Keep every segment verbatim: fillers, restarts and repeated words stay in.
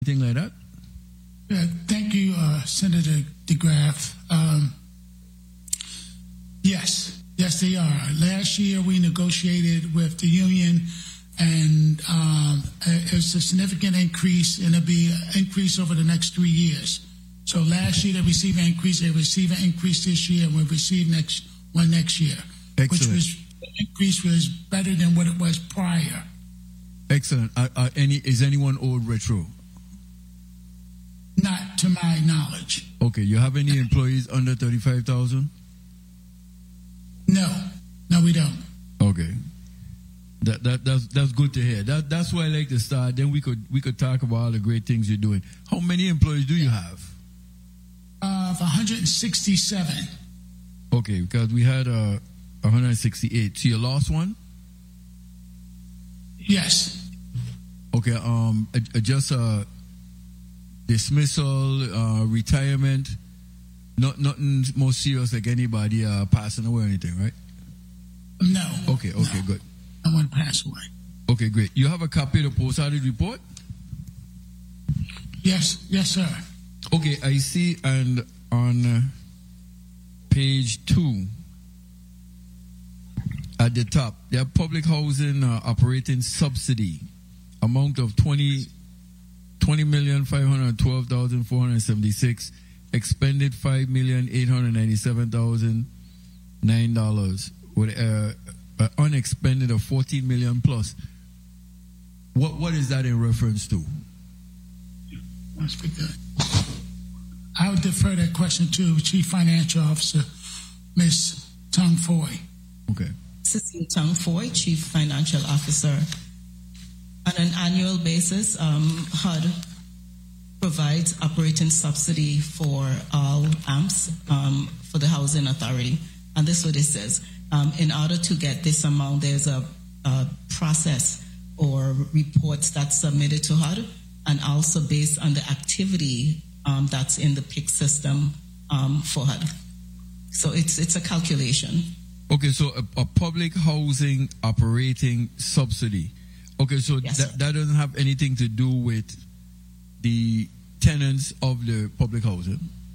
anything like that? Uh, thank you, uh, Senator DeGraff. Um, yes, yes, they are. Last year we negotiated with the union, and um, it's a significant increase, and it'll be an increase over the next three years. So last year they received an increase, they received an increase this year, and we'll receive next one next year, Excellent. which was the increase was better than what it was prior. Excellent. Are, are any is anyone owed retro? Not to my knowledge. Okay. You have any employees under thirty-five thousand? No, no, we don't. Okay. That that that's that's good to hear. That that's why I like to start. Then we could we could talk about all the great things you're doing. How many employees do you have? Uh, one hundred sixty-seven. Okay, because we had uh, one hundred sixty-eight. So you lost one? Yes. Okay. Um, uh, just uh, dismissal, uh, retirement. Not nothing more serious like anybody uh, passing away or anything, right? No. Okay. Okay. No. Good. No one passed away. Okay. Great. You have a copy of the post audit report? Yes. Yes, sir. Okay. I see, and on uh, page two. At the top, their public housing uh, operating subsidy amount of twenty million five hundred twelve thousand four hundred seventy-six, expended five million eight hundred ninety-seven thousand nine dollars, with uh, uh, unexpended of fourteen million plus. What what is that in reference to? Must be good. I would defer that question to Chief Financial Officer, Miz Tung Foy. Okay. Cecile Tung Foy, Chief Financial Officer. On an annual basis, um, H U D provides operating subsidy for all A M Ps um, for the Housing Authority. And this is what it says. Um, in order to get this amount, there's a, a process or reports that's submitted to H U D, and also based on the activity um, that's in the P I C system um, for H U D. So it's it's a calculation. Okay, so a, a public housing operating subsidy. Okay, so Yes, that, that doesn't have anything to do with the tenants of the public housing?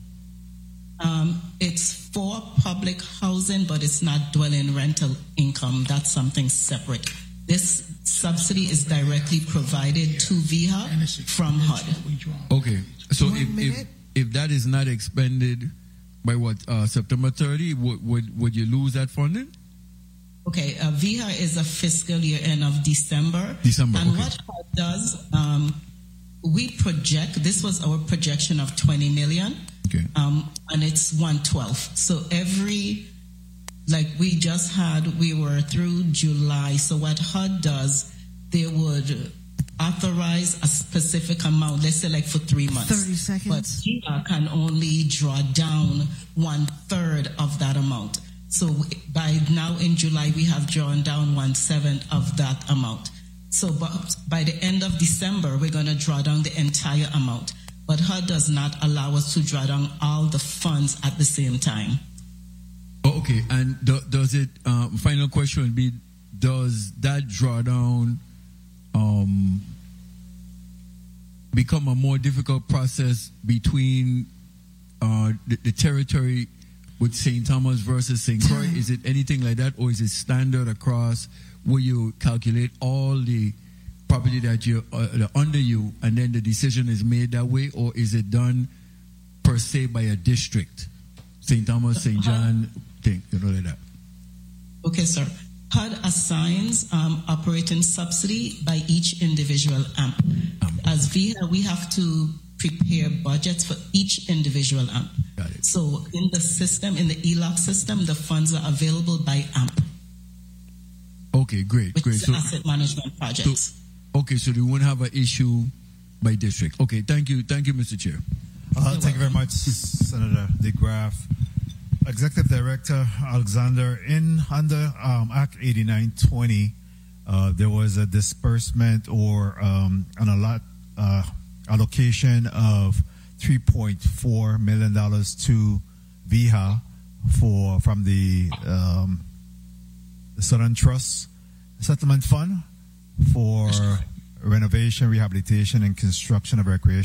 Um, it's for public housing, but it's not dwelling rental income. That's something separate. This subsidy is directly provided to V H A from H U D. Okay, so if, if if that is not expended by what uh, September thirtieth, would, would would you lose that funding? Okay, uh, V H A is a fiscal year end of December. December, and okay. what H U D does, um, we project. This was our projection of twenty million. Okay, um, and it's one twelfth. So every, like we just had, we were through July. So what H U D does, they would authorize a specific amount, let's say like for three months. thirty seconds. But V H A can only draw down one third of that amount. So by now in July, we have drawn down one seventh of that amount. So by the end of December, we're going to draw down the entire amount. But H U D does not allow us to draw down all the funds at the same time. oh, okay. And do, does it? Um, final question would be: does that drawdown um, become a more difficult process between uh, the, the territory with Saint Thomas versus Saint Croix? Is it anything like that, or is it standard across where you calculate all the property that you uh, under you, and then the decision is made that way, or is it done per se by a district, Saint Thomas, Saint John, thing, you know, like that? Okay, sir. H U D assigns um, operating subsidy by each individual A M P. Um, As V H A, we have to prepare budgets for each individual A M P. Got it. So in the system, in the E L O C system, the funds are available by A M P. Okay, great, Which great. is So, asset management projects. So, okay, so they won't have an issue by district. Okay, thank you, thank you, Mister Chair. Uh, thank you very much, Senator DeGraff. Executive Director Alexander, in under um, Act eighty-nine twenty, uh, there was a disbursement or um, an allot, uh, allocation of three point four million dollars to V H A for from the um, the Southern Trust Settlement Fund for renovation, rehabilitation, and construction of recreation